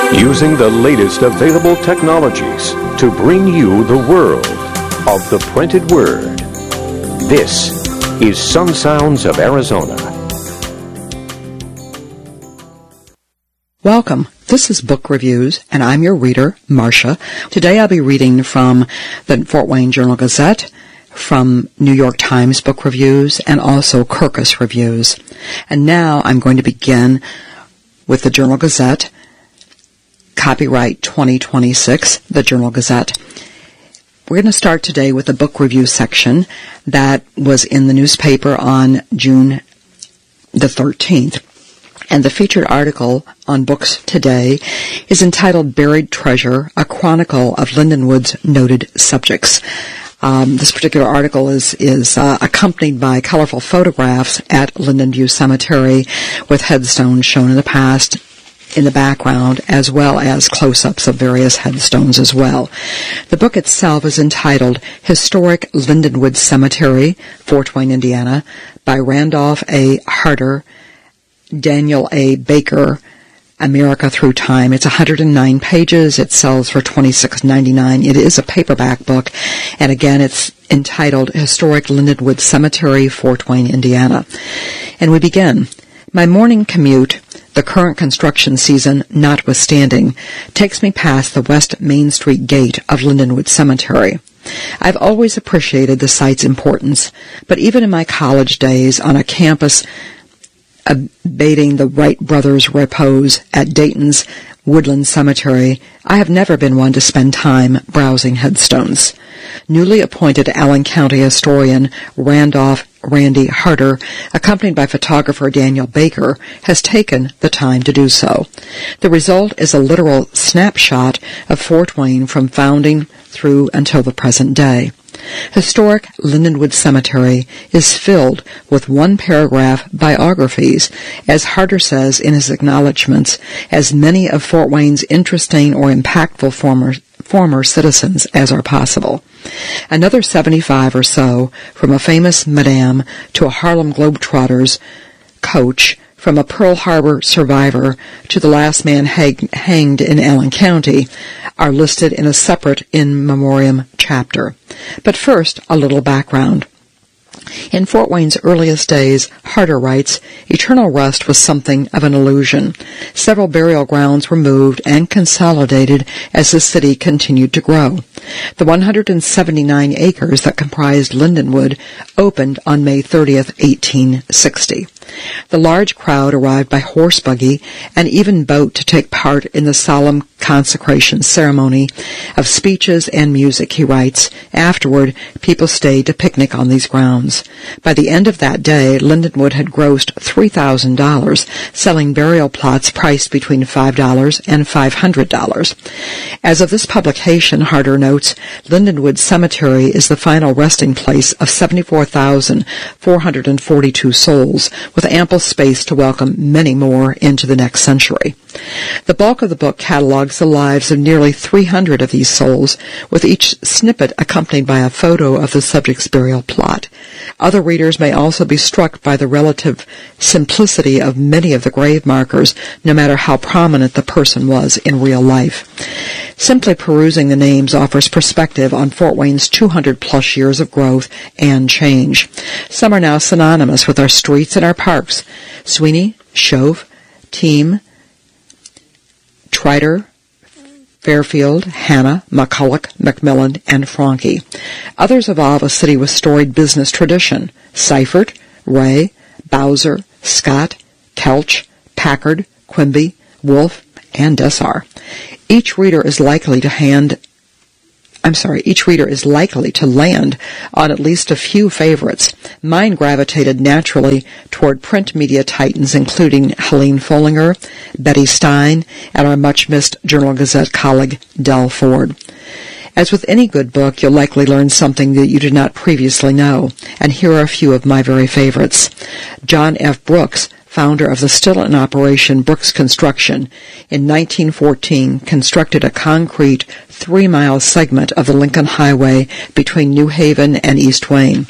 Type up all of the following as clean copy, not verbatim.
Using the latest available technologies to bring you the world of the printed word. This is Sun Sounds of Arizona. Welcome. This is Book Reviews, and I'm your reader, Marcia. Today I'll be reading from the Fort Wayne Journal-Gazette, from New York Times Book Reviews, and also Kirkus Reviews. And now I'm going to begin with the Journal-Gazette, copyright 2026, the Journal-Gazette. We're going to start today with the book review section that was in the newspaper on June the 13th. And the featured article on Books Today is entitled Buried Treasure, a Chronicle of Lindenwood's Noted Subjects. This particular article is accompanied by colorful photographs at Linden View Cemetery with headstones shown in the past in the background, as well as close-ups of various headstones as well. The book itself is entitled Historic Lindenwood Cemetery, Fort Wayne, Indiana, by Randolph A. Harder, Daniel A. Baker, America Through Time. It's 109 pages. It sells for $26.99. It is a paperback book, and again, it's entitled Historic Lindenwood Cemetery, Fort Wayne, Indiana. And we begin. My morning commute, the current construction season notwithstanding, takes me past the West Main Street gate of Lindenwood Cemetery. I've always appreciated the site's importance, but even in my college days on a campus abating the Wright brothers' repose at Dayton's Woodland Cemetery, I have never been one to spend time browsing headstones. Newly appointed Allen County historian Randy Harder, accompanied by photographer Daniel Baker, has taken the time to do so. The result is a literal snapshot of Fort Wayne from founding through until the present day. Historic Lindenwood Cemetery is filled with one-paragraph biographies, as Harder says in his acknowledgments, as many of Fort Wayne's interesting or impactful former citizens as are possible. Another 75 or so, from a famous madame to a Harlem Globetrotters coach, from a Pearl Harbor survivor to the last man hanged in Allen County, are listed in a separate in memoriam chapter. But first, a little background. In Fort Wayne's earliest days, Harder writes, eternal rest was something of an illusion. Several burial grounds were moved and consolidated as the city continued to grow. The 179 acres that comprised Lindenwood opened on May 30th, 1860. The large crowd arrived by horse buggy and even boat to take part in the solemn consecration ceremony of speeches and music, he writes. Afterward, people stayed to picnic on these grounds. By the end of that day, Lindenwood had grossed $3,000, selling burial plots priced between $5 and $500. As of this publication, Harder notes, Lindenwood Cemetery is the final resting place of 74,442 souls, with ample space to welcome many more into the next century. The bulk of the book catalogs the lives of nearly 300 of these souls, with each snippet accompanied by a photo of the subject's burial plot. Other readers may also be struck by the relative simplicity of many of the grave markers, no matter how prominent the person was in real life. Simply perusing the names offers perspective on Fort Wayne's 200-plus years of growth and change. Some are now synonymous with our streets and our parks. Sweeney, Shove, Team, Trider, Fairfield, Hanna, McCulloch, McMillan, and Franke. Others evolve a city with storied business tradition. Seifert, Ray, Bowser, Scott, Kelch, Packard, Quimby, Wolfe, and Dessar. Each reader is likely to land on at least a few favorites. Mine gravitated naturally toward print media titans including Helene Follinger, Betty Stein, and our much-missed Journal-Gazette colleague Del Ford. As with any good book, you'll likely learn something that you did not previously know, and here are a few of my very favorites. John F. Brooks, founder of the still-in-operation Brooks Construction, in 1914 constructed a concrete 3-mile segment of the Lincoln Highway between New Haven and East Wayne.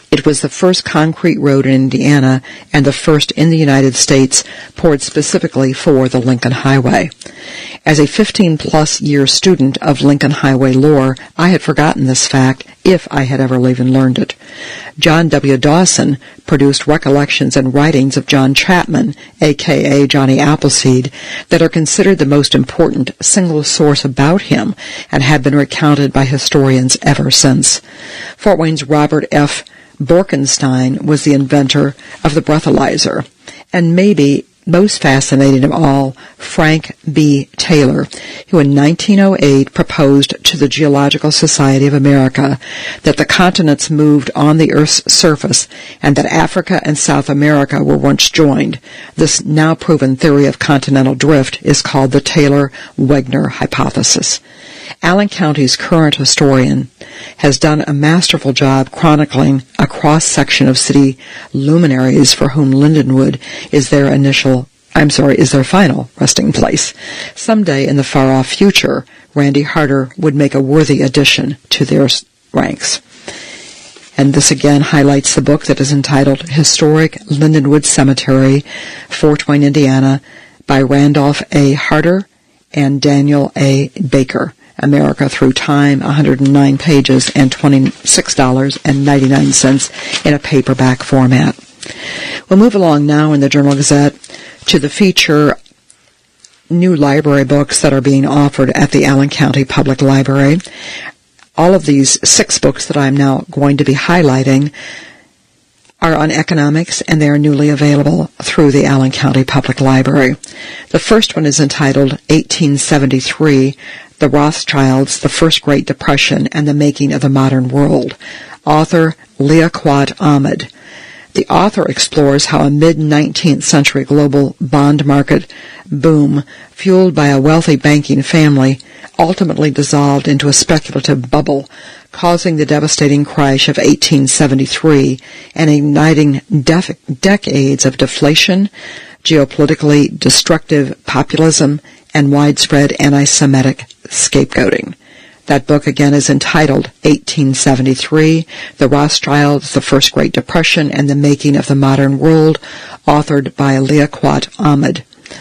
It was the first concrete road in Indiana and the first in the United States poured specifically for the Lincoln Highway. As a 15-plus year student of Lincoln Highway lore, I had forgotten this fact, if I had ever even learned it. John W. Dawson produced recollections and writings of John Chapman, a.k.a. Johnny Appleseed, that are considered the most important single source about him and have been recounted by historians ever since. Fort Wayne's Robert F. Borkenstein was the inventor of the breathalyzer, and maybe most fascinating of all, Frank B. Taylor, who in 1908 proposed to the Geological Society of America that the continents moved on the Earth's surface and that Africa and South America were once joined. This now proven theory of continental drift is called the Taylor-Wegener hypothesis. Allen County's current historian has done a masterful job chronicling a cross-section of city luminaries for whom Lindenwood is their final resting place. Someday in the far-off future, Randy Harder would make a worthy addition to their ranks. And this again highlights the book that is entitled Historic Lindenwood Cemetery, Fort Wayne, Indiana, by Randolph A. Harder and Daniel A. Baker. America Through Time, 109 pages and $26.99 in a paperback format. We'll move along now in the Journal-Gazette to the feature new library books that are being offered at the Allen County Public Library. All of these 6 books that I'm now going to be highlighting are on economics, and they are newly available through the Allen County Public Library. The first one is entitled 1873, The Rothschilds, the First Great Depression, and the Making of the Modern World. Author Liaquat Ahmed. The author explores how a mid-19th century global bond market boom, fueled by a wealthy banking family, ultimately dissolved into a speculative bubble, causing the devastating crash of 1873 and igniting decades of deflation, geopolitically destructive populism, and widespread anti-Semitic scapegoating. That book again is entitled 1873, The Rothschilds, the First Great Depression, and the Making of the Modern World, authored by Liaquat Ahmed.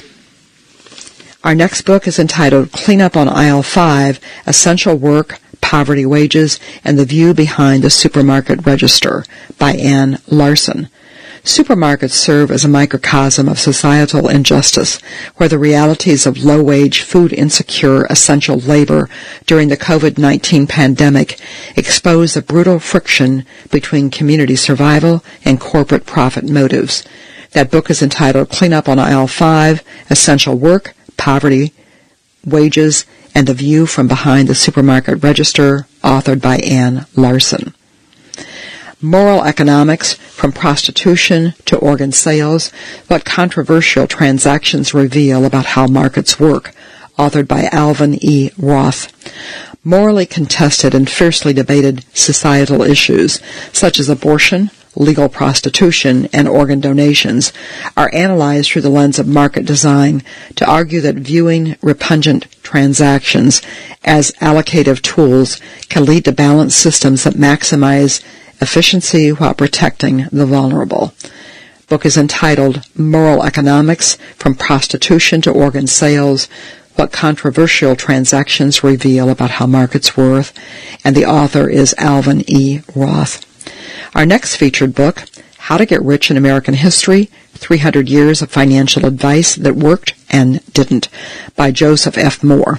Our next book is entitled Clean Up on Aisle 5, Essential Work, Poverty, Wages, and the View Behind the Supermarket Register, by Ann Larson. Supermarkets serve as a microcosm of societal injustice, where the realities of low-wage, food-insecure, essential labor during the COVID-19 pandemic expose the brutal friction between community survival and corporate profit motives. That book is entitled Clean Up on Aisle 5, Essential Work, Poverty, Wages, and the View from Behind the Supermarket Register, authored by Ann Larson. Moral Economics, From Prostitution to Organ Sales, What Controversial Transactions Reveal About How Markets Work, authored by Alvin E. Roth. Morally contested and fiercely debated societal issues, such as abortion, legal prostitution, and organ donations, are analyzed through the lens of market design to argue that viewing repugnant transactions as allocative tools can lead to balanced systems that maximize efficiency while protecting the vulnerable. The book is entitled Moral Economics, From Prostitution to Organ Sales, What Controversial Transactions Reveal About How Markets Work, and the author is Alvin E. Roth. Our next featured book, How to Get Rich in American History, 300 Years of Financial Advice That Worked and Didn't, by Joseph F. Moore.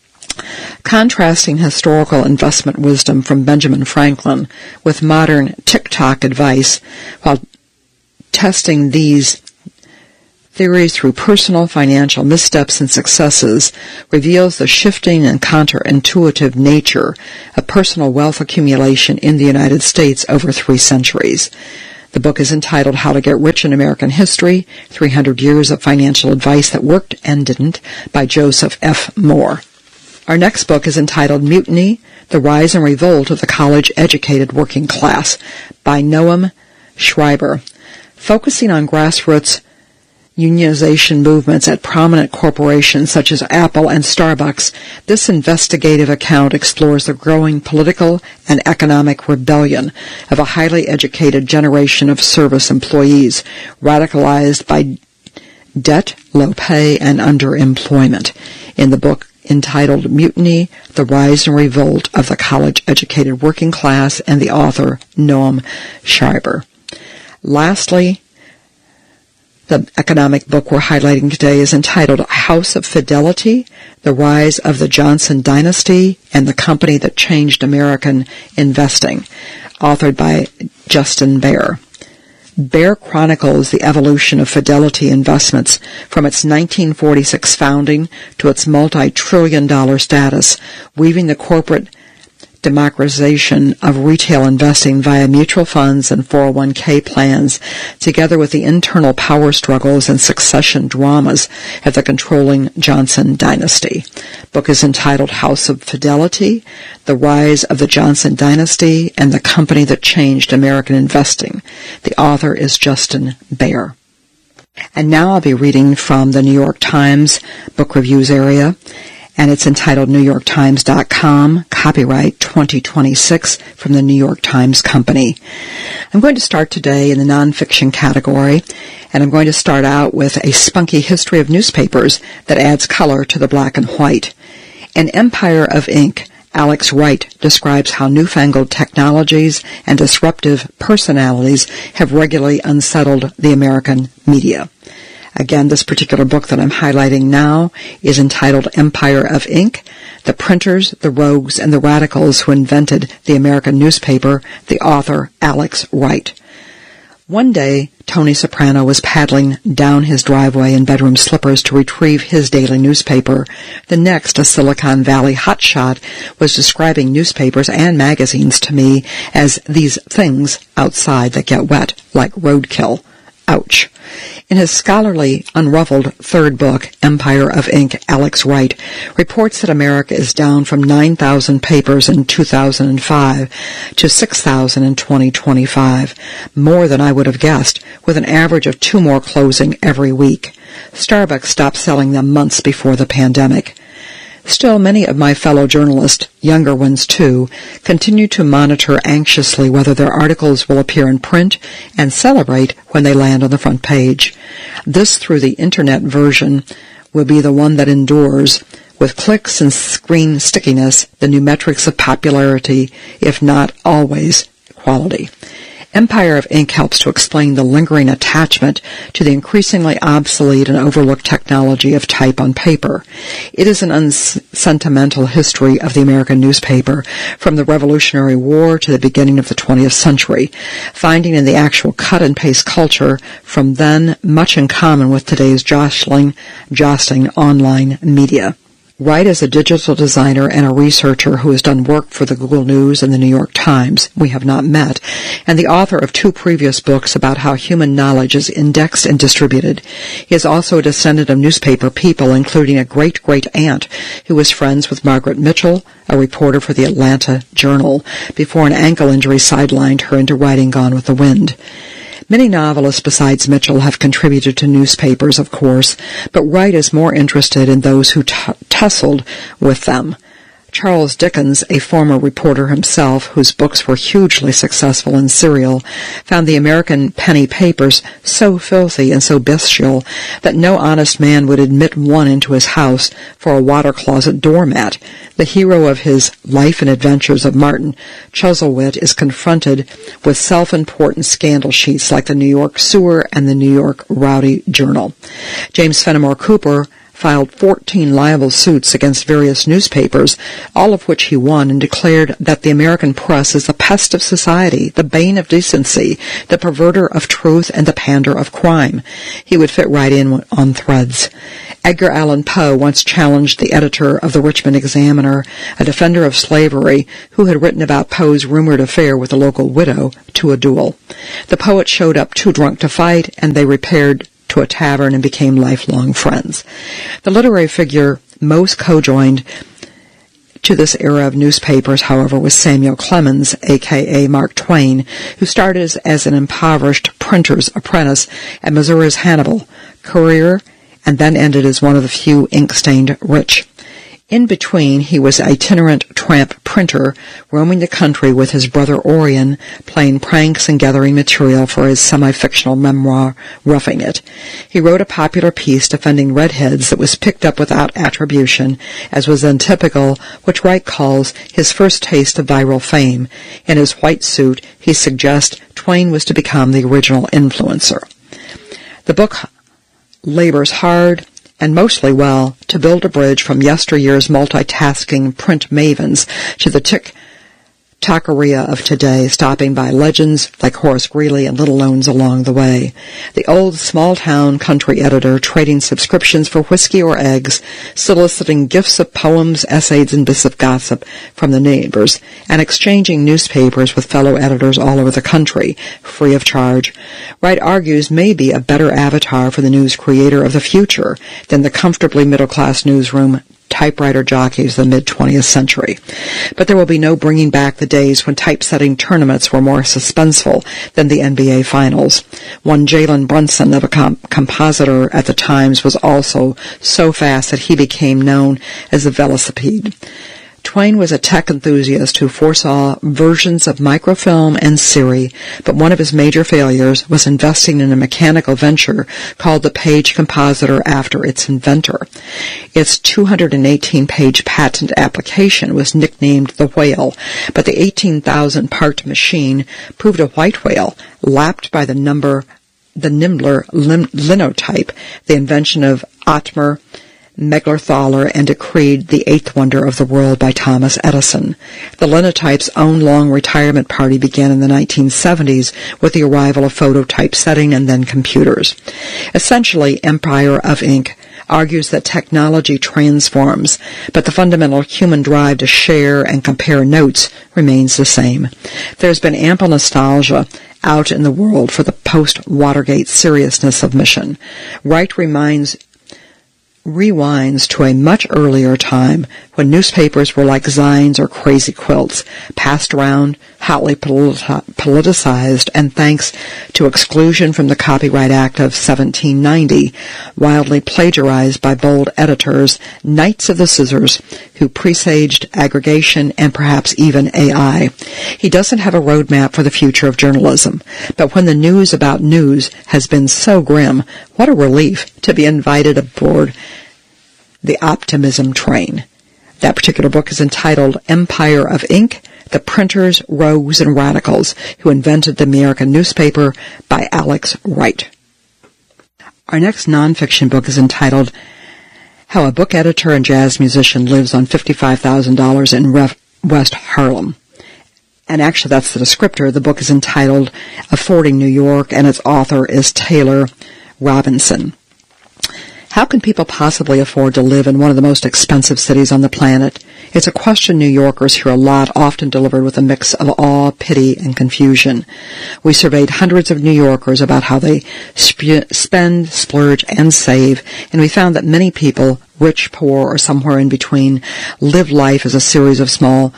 Contrasting historical investment wisdom from Benjamin Franklin with modern TikTok advice while testing these theories through personal financial missteps and successes reveals the shifting and counterintuitive nature of personal wealth accumulation in the United States over 3 centuries. The book is entitled How to Get Rich in American History, 300 Years of Financial Advice That Worked and Didn't, by Joseph F. Moore. Our next book is entitled Mutiny, The Rise and Revolt of the College-Educated Working Class, by Noam Schreiber. Focusing on grassroots unionization movements at prominent corporations such as Apple and Starbucks, this investigative account explores the growing political and economic rebellion of a highly educated generation of service employees radicalized by debt, low pay, and underemployment. In the book entitled Mutiny, The Rise and Revolt of the College-Educated Working Class, and the author, Noam Schreiber. Lastly, the economic book we're highlighting today is entitled House of Fidelity, The Rise of the Johnson Dynasty and the Company That Changed American Investing, authored by Justin Baer. Baer chronicles the evolution of Fidelity Investments from its 1946 founding to its multi-trillion-dollar status, weaving the corporate democratization of retail investing via mutual funds and 401k plans, together with the internal power struggles and succession dramas of the controlling Johnson dynasty. The book is entitled House of Fidelity, The Rise of the Johnson Dynasty, and the Company That Changed American Investing. The author is Justin Baer. And now I'll be reading from the New York Times book reviews area, and it's entitled NewYorkTimes.com, copyright 2026 from the New York Times Company. I'm going to start today in the nonfiction category, and I'm going to start out with a spunky history of newspapers that adds color to the black and white. In Empire of Ink, Alex Wright describes how newfangled technologies and disruptive personalities have regularly unsettled the American media. Again, this particular book that I'm highlighting now is entitled Empire of Ink, The Printers, the Rogues, and the Radicals Who Invented the American Newspaper, the author Alex Wright. One day, Tony Soprano was paddling down his driveway in bedroom slippers to retrieve his daily newspaper. The next, a Silicon Valley hotshot was describing newspapers and magazines to me as these things outside that get wet, like roadkill. Ouch. In his scholarly, unruffled third book, Empire of Ink, Alex Wright reports that America is down from 9,000 papers in 2005 to 6,000 in 2025, more than I would have guessed, with an average of 2 more closing every week. Starbucks stopped selling them months before the pandemic. Still, many of my fellow journalists, younger ones too, continue to monitor anxiously whether their articles will appear in print and celebrate when they land on the front page. This, through the internet version, will be the one that endures, with clicks and screen stickiness, the new metrics of popularity, if not always quality. Empire of Ink helps to explain the lingering attachment to the increasingly obsolete and overlooked technology of type on paper. It is an unsentimental history of the American newspaper from the Revolutionary War to the beginning of the 20th century, finding in the actual cut-and-paste culture from then much in common with today's jostling online media. Wright is a digital designer and a researcher who has done work for the Google News and the New York Times. We have not met. And the author of 2 previous books about how human knowledge is indexed and distributed. He is also a descendant of newspaper people, including a great-great-aunt who was friends with Margaret Mitchell, a reporter for the Atlanta Journal, before an ankle injury sidelined her into writing Gone with the Wind. Many novelists besides Mitchell have contributed to newspapers, of course, but Wright is more interested in those who tussled with them. Charles Dickens, a former reporter himself, whose books were hugely successful in serial, found the American penny papers so filthy and so bestial that no honest man would admit one into his house for a water closet doormat. The hero of his Life and Adventures of Martin Chuzzlewit is confronted with self-important scandal sheets like the New York Sewer and the New York Rowdy Journal. James Fenimore Cooper filed 14 libel suits against various newspapers, all of which he won, and declared that the American press is the pest of society, the bane of decency, the perverter of truth, and the pander of crime. He would fit right in on Threads. Edgar Allan Poe once challenged the editor of the Richmond Examiner, a defender of slavery, who had written about Poe's rumored affair with a local widow, to a duel. The poet showed up too drunk to fight, and they repaired to a tavern and became lifelong friends. The literary figure most cojoined to this era of newspapers, however, was Samuel Clemens, a.k.a. Mark Twain, who started as an impoverished printer's apprentice at Missouri's Hannibal Courier and then ended as one of the few ink-stained rich. In between, he was an itinerant tramp printer, roaming the country with his brother Orion, playing pranks and gathering material for his semi-fictional memoir, Roughing It. He wrote a popular piece defending redheads that was picked up without attribution, as was then typical, which Wright calls his first taste of viral fame. In his white suit, he suggests Twain was to become the original influencer. The book labors hard and mostly well to build a bridge from yesteryear's multitasking print mavens to the tick-tockeria of today, stopping by legends like Horace Greeley and little knowns along the way. The old small-town country editor trading subscriptions for whiskey or eggs, soliciting gifts of poems, essays, and bits of gossip from the neighbors, and exchanging newspapers with fellow editors all over the country, free of charge. Wright argues may be a better avatar for the news creator of the future than the comfortably middle-class newsroom typewriter jockeys of the mid-20th century. But there will be no bringing back the days when typesetting tournaments were more suspenseful than the NBA Finals. One Jalen Brunson, of a compositor at the Times, was also so fast that he became known as the Velocipede. Twain was a tech enthusiast who foresaw versions of microfilm and Siri, but one of his major failures was investing in a mechanical venture called the Page Compositor after its inventor. Its 218-page patent application was nicknamed the Whale, but the 18,000-part machine proved a white whale, lapped by the Nimbler linotype, the invention of Ottmar Meglerthaler, and decreed the eighth wonder of the world by Thomas Edison. The linotype's own long retirement party began in the 1970s with the arrival of phototypesetting and then computers. Essentially, Empire of Ink argues that technology transforms, but the fundamental human drive to share and compare notes remains the same. There's been ample nostalgia out in the world for the post-Watergate seriousness of mission. Wright rewinds to a much earlier time when newspapers were like zines or crazy quilts, passed around, hotly politicized, and thanks to exclusion from the Copyright Act of 1790, wildly plagiarized by bold editors, knights of the scissors, who presaged aggregation and perhaps even AI. He doesn't have a roadmap for the future of journalism, but when the news about news has been so grim, what a relief to be invited aboard the optimism train. That particular book is entitled Empire of Ink, The Printers, Rogues, and Radicals Who Invented the American Newspaper by Alex Wright. Our next nonfiction book is entitled How a Book Editor and Jazz Musician Lives on $55,000 in West Harlem. And actually, that's the descriptor. The book is entitled Affording New York, and its author is Taylor Robinson. How can people possibly afford to live in one of the most expensive cities on the planet? It's a question New Yorkers hear a lot, often delivered with a mix of awe, pity, and confusion. We surveyed hundreds of New Yorkers about how they spend, splurge, and save, and we found that many people, rich, poor, or somewhere in between, live life as a series of small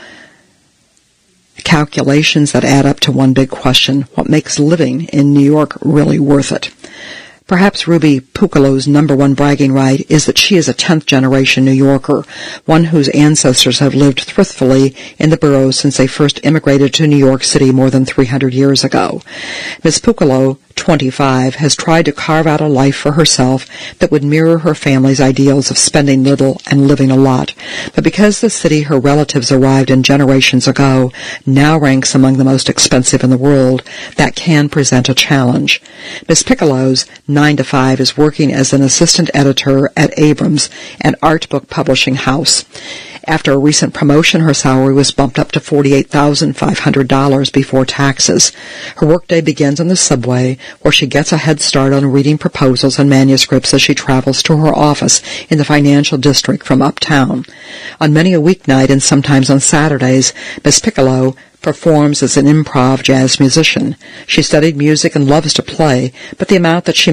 calculations that add up to one big question: what makes living in New York really worth it? Perhaps Ruby Pucolo's number one bragging right is that she is a 10th-generation New Yorker, one whose ancestors have lived thriftily in the boroughs since they first immigrated to New York City more than 300 years ago. Ms. Pucolo, 25, has tried to carve out a life for herself that would mirror her family's ideals of spending little and living a lot. But because the city her relatives arrived in generations ago now ranks among the most expensive in the world, that can present a challenge. Ms. Pucolo's 9-to-5 is working as an assistant editor at Abrams, an art book publishing house. After a recent promotion, her salary was bumped up to $48,500 before taxes. Her workday begins on the subway, where she gets a head start on reading proposals and manuscripts as she travels to her office in the financial district from uptown. On many a weeknight and sometimes on Saturdays, Miss Pucolo performs as an improv jazz musician. She studied music and loves to play, but the amount that she